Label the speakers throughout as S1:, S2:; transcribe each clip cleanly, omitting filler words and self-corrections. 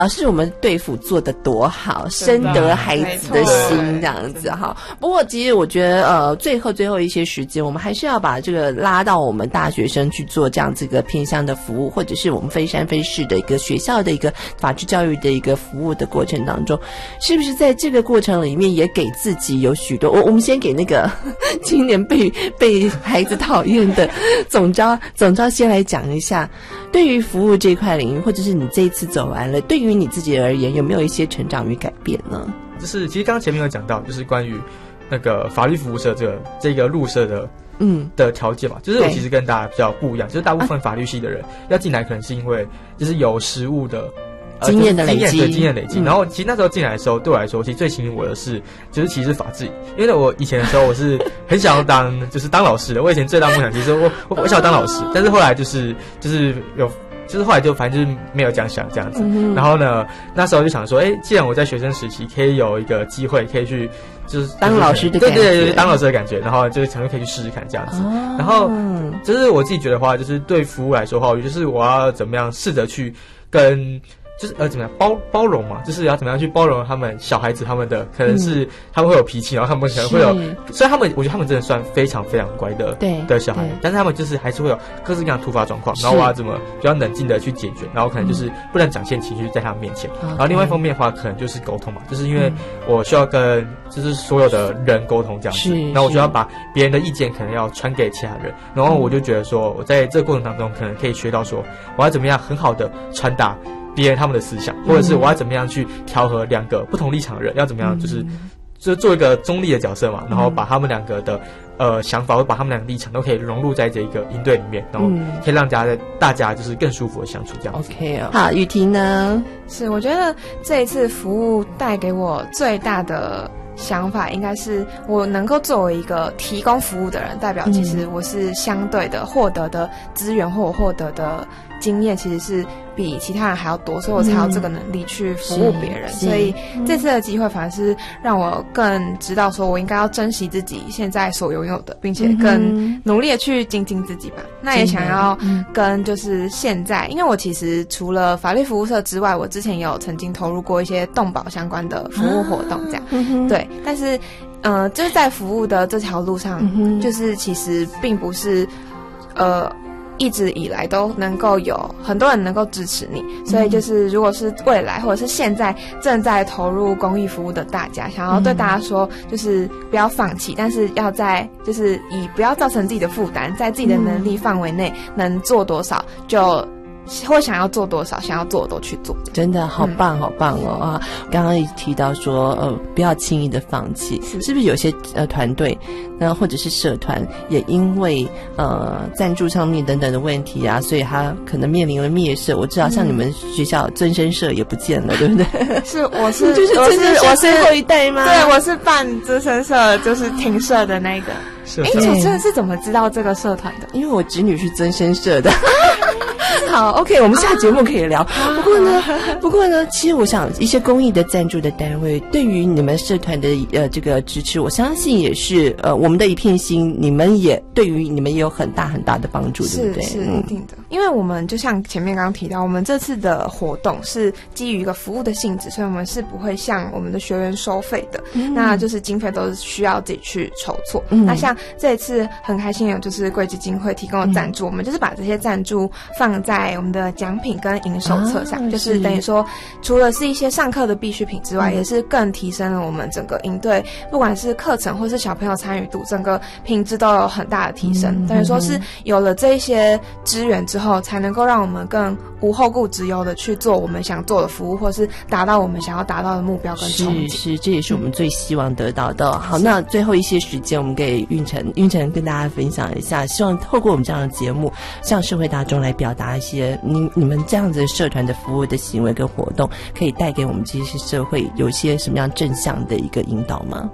S1: 老师我们对付做得多好，深得孩子的心这样子哈。不过其实我觉得最后一些时间，我们还是要把这个拉到我们大学生去做这样子一个偏乡的服务，或者是我们非山非市的一个学校的一个法治教育的一个服务的过程当中，是不是在这个过程里面也给自己有许多我们先给那个今年被孩子讨厌的总召先来讲一下，对于服务这块领域，或者是你这一次走完了，对于你自己而言有没有一些成长与改变呢？
S2: 就是其实刚刚前面有讲到，就是关于那个法律服务社这个入社的条件嘛，就是我其实跟大家比较不一样，就是大部分法律系的人要进来，可能是因为就是有实务的
S1: 经验的累积，
S2: 然后其实那时候进来的时候，对我来说，其实最吸引我的是，就是其实法治，因为我以前的时候我是很想要当老师的，我以前最大梦想其实我想要当老师，但是后来就是后来就反正就是没有这样想这样子，然后呢，那时候就想说，既然我在学生时期可以有一个机会可以去就是
S1: 当老师的感觉，
S2: 对，当老师的感觉，然后就是想说可以去试试看这样子，然后就是我自己觉得话，就是对服务来说的话，就是我要怎么样试着去跟。就是怎么样包容嘛，就是要怎么样去包容他们小孩子，他们的可能是他们会有脾气，然后他们可能会有，虽然我觉得他们真的算非常非常乖的小孩，但是他们就是还是会有各式各样突发状况，然后我要怎么比较冷静的去解决，然后可能就是不能展现情绪在他们面前，然后另外一方面的话，可能就是沟通嘛，就是因为我需要跟就是所有的人沟通这样子，然后我就要把别人的意见可能要传给其他人，然后我就觉得说我在这个过程当中可能可以学到说我要怎么样很好的传达别人他们的思想，或者是我要怎么样去调和两个不同立场的人，要怎么样就做一个中立的角色嘛，然后把他们两个的想法，或把他们两个立场都可以融入在这一个营队里面，然后可以让大家就是更舒服的相处这样子。
S1: OK 哦，好，雨婷呢？
S3: 是我觉得这一次服务带给我最大的想法应该是我能够作为一个提供服务的人，代表其实我是相对的获得的资源或我获得的经验其实是比其他人还要多，所以我才有这个能力去服务别人，所以这次的机会反而是让我更知道说我应该要珍惜自己现在所拥有的，并且更努力的去精进自己吧。那也想要跟就是现在，因为我其实除了法律服务社之外，我之前也有曾经投入过一些动保相关的服务活动这样，对，但是就是在服务的这条路上，就是其实并不是一直以来都能够有很多人能够支持你，所以就是如果是未来或者是现在正在投入公益服务的大家，想要对大家说就是不要放弃，但是要在就是以不要造成自己的负担，在自己的能力范围内能做多少就或想要做多少，想要做的都去做，
S1: 真的好棒好棒哦啊！刚刚也提到说不要轻易的放弃，是不是有些团队或者是社团也因为赞助上面等等的问题啊，所以他可能面临了灭社。我知道像你们学校尊生社也不见了，对不对？
S3: 我是
S1: 最后一代吗？
S3: 对，我是办尊生社就是停社的那个。主持人是怎么知道这个社团的？
S1: 因为我侄女是尊生社的。好 ，OK， 我们下节目可以聊。不过呢，其实我想一些公益的赞助的单位对于你们社团的这个支持，我相信也是我们的一片心。你们也对于你们也有很大很大的帮助，对不对？
S3: 是一定的。因为我们就像前面刚刚提到，我们这次的活动是基于一个服务的性质，所以我们是不会向我们的学员收费的。那就是经费都是需要自己去筹措。那像这一次很开心有就是贵基金会提供的赞助，我们就是把这些赞助放在我们的奖品跟营手册上，就是等于说除了是一些上课的必需品之外，也是更提升了我们整个营队不管是课程或是小朋友参与度，整个品质都有很大的提升。等于说是有了这一些资源之后，才能够让我们更无后顾之忧的去做我们想做的服务，或是达到我们想要达到的目标跟憧憬。
S1: 是，这也是我们最希望得到的。好，那最后一些时间我们给运成跟大家分享一下，希望透过我们这样的节目向社会大众来表达一些你们这样子社团的服务的行为跟活动可以带给我们这些社会有些什么样正向的一个引导吗？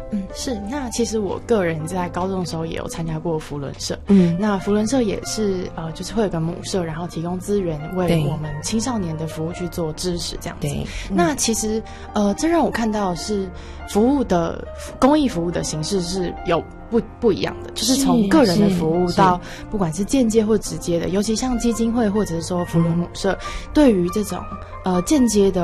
S4: 是。那其实我个人在高中的时候也有参加过扶轮社，那扶轮社也是就是会有个母社，然后提供资源为我们青少年的服务去做支持这样子。那其实这让我看到的是服务的公益服务的形式是有不一样的，就是从个人的服务到不管是间接或直接的，尤其像基金会或者是说扶轮母社，对于这种间接的